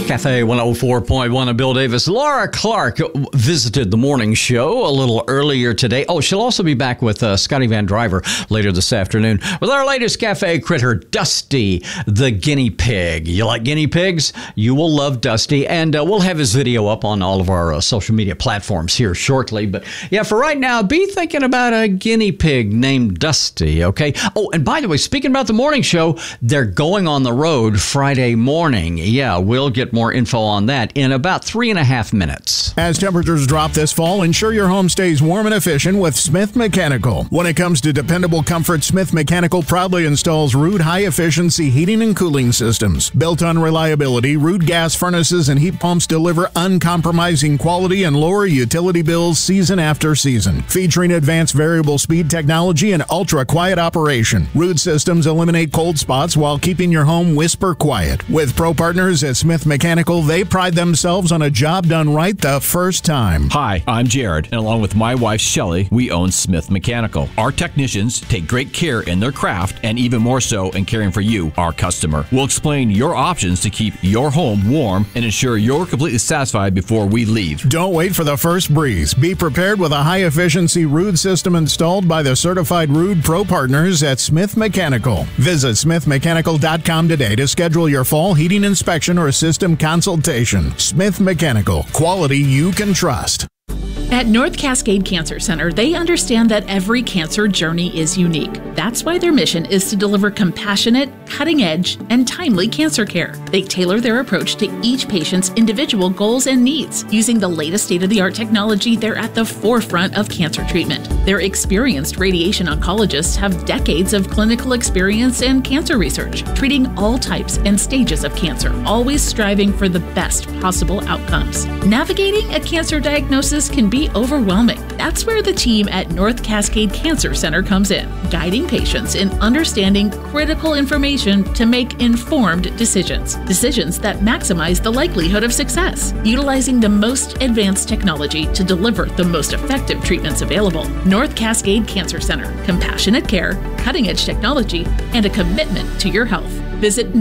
Cafe 104.1 of Bill Davis. Laura Clark visited the morning show a little earlier today. Oh, she'll also be back with Scotty Van Driver later this afternoon with our latest cafe critter, Dusty the guinea pig. You like guinea pigs? You will love Dusty. And we'll have his video up on all of our social media platforms here shortly. But yeah, for right now, be thinking about a guinea pig named Dusty, okay? Oh, and by the way, speaking about the morning show, they're going on the road Friday morning. Yeah, we'll get more info on that in about 3.5 minutes. As temperatures drop this fall, ensure your home stays warm and efficient with Smith Mechanical. When it comes to dependable comfort, Smith Mechanical proudly installs Ruud high-efficiency heating and cooling systems. Built on reliability, Ruud gas furnaces and heat pumps deliver uncompromising quality and lower utility bills season after season. Featuring advanced variable speed technology and ultra-quiet operation, Ruud systems eliminate cold spots while keeping your home whisper quiet. With pro partners at Smith Mechanical, they pride themselves on a job done right the first time. Hi, I'm Jared, and along with my wife Shelly, we own Smith Mechanical. Our technicians take great care in their craft, and even more so in caring for you, our customer. We'll explain your options to keep your home warm and ensure you're completely satisfied before we leave. Don't wait for the first breeze. Be prepared with a high-efficiency Ruud system installed by the certified Ruud Pro partners at Smith Mechanical. Visit smithmechanical.com today to schedule your fall heating inspection or system consultation. Smith Mechanical, quality you can trust. At North Cascade Cancer Center, they understand that every cancer journey is unique. That's why their mission is to deliver compassionate, cutting-edge, and timely cancer care. They tailor their approach to each patient's individual goals and needs. Using the latest state-of-the-art technology, they're at the forefront of cancer treatment. Their experienced radiation oncologists have decades of clinical experience and cancer research, treating all types and stages of cancer, always striving for the best possible outcomes. Navigating a cancer diagnosis can be overwhelming. That's where the team at North Cascade Cancer Center comes in, guiding patients in understanding critical information to make informed decisions. Decisions that maximize the likelihood of success, utilizing the most advanced technology to deliver the most effective treatments available. North Cascade Cancer Center, compassionate care, cutting-edge technology, and a commitment to your health. Visit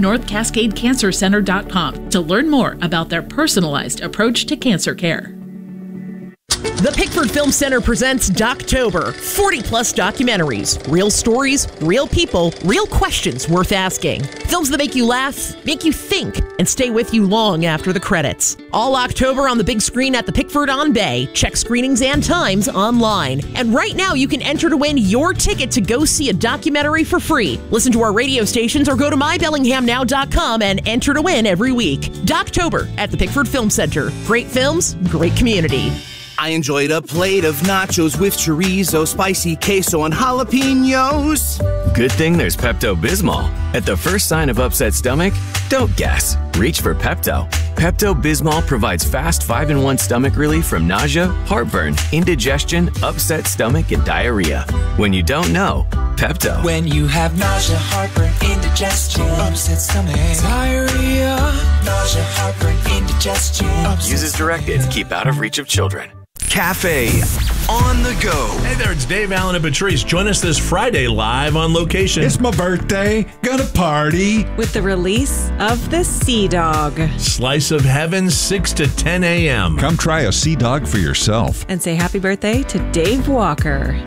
NorthCascadeCancerCenter.com to learn more about their personalized approach to cancer care. The Pickford Film Center presents Doctober, 40-plus documentaries, real stories, real people, real questions worth asking. Films that make you laugh, make you think, and stay with you long after the credits. All October on the big screen at the Pickford on Bay. Check screenings and times online. And right now you can enter to win your ticket to go see a documentary for free. Listen to our radio stations or go to mybellinghamnow.com and enter to win every week. Doctober at the Pickford Film Center. Great films, great community. I enjoyed a plate of nachos with chorizo, spicy queso, and jalapenos. Good thing there's Pepto-Bismol. At the first sign of upset stomach, don't guess. Reach for Pepto. Pepto-Bismol provides fast 5-in-1 stomach relief from nausea, heartburn, indigestion, upset stomach, and diarrhea. When you don't know, Pepto. When you have nausea, heartburn, indigestion, upset stomach, diarrhea, nausea, heartburn, indigestion. Use as directed. Keep out of reach of children. Cafe on the go. Hey there, it's Dave Allen and Patrice. Join us this Friday live on location. It's my birthday. Gonna party. With the release of the Sea Dog. Slice of Heaven, 6 to 10 a.m. Come try a Sea Dog for yourself. And say happy birthday to Dave Walker.